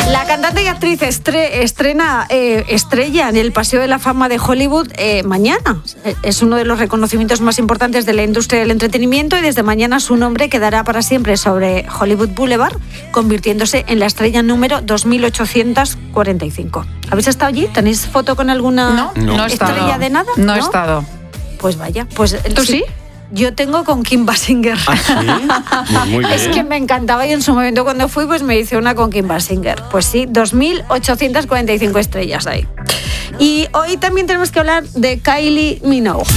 La cantante y actriz estrella en el Paseo de la Fama de Hollywood mañana. Es uno de los reconocimientos más importantes de la industria del entretenimiento y desde mañana su nombre quedará para siempre sobre Hollywood Boulevard, convirtiéndose en la estrella número 2845. ¿Habéis estado allí? ¿Tenéis foto con alguna estrella de nada? No he estado. Pues vaya. Pues, ¿Tú sí? Yo tengo con Kim Basinger. ¿Ah, sí? Muy bien. Es que me encantaba y en su momento cuando fui pues me hice una con Kim Basinger. Pues sí, 2.845 estrellas ahí. Y hoy también tenemos que hablar de Kylie Minogue.